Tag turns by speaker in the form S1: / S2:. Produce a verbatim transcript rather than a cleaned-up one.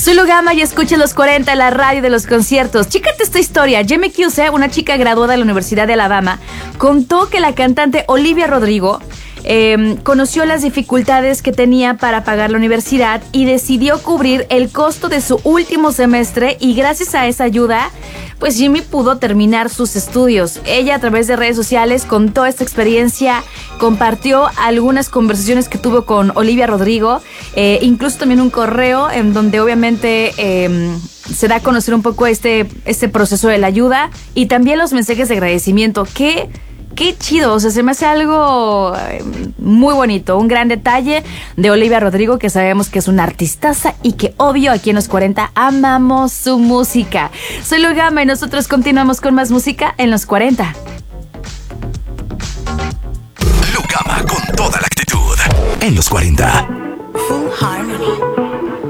S1: Soy Lugama y escucha los cuarenta en la radio de los conciertos. Chécate esta historia. Jamie Cuse, una chica graduada de la Universidad de Alabama, contó que la cantante Olivia Rodrigo eh, conoció las dificultades que tenía para pagar la universidad y decidió cubrir el costo de su último semestre, y gracias a esa ayuda, pues Jimmy pudo terminar sus estudios. Ella, a través de redes sociales, contó esta experiencia, compartió algunas conversaciones que tuvo con Olivia Rodrigo, eh, incluso también un correo en donde obviamente eh, se da a conocer un poco este, este proceso de la ayuda y también los mensajes de agradecimiento. ¡Qué, qué chido! O sea, se me hace algo eh, muy bonito, un gran detalle de Olivia Rodrigo, que sabemos que es una artistaza y que obvio aquí en los cuarenta amamos su música. Soy Lugama y nosotros continuamos con más música en los cuarenta.
S2: Lugama con toda la actitud en los cuarenta.
S3: Full Harmony.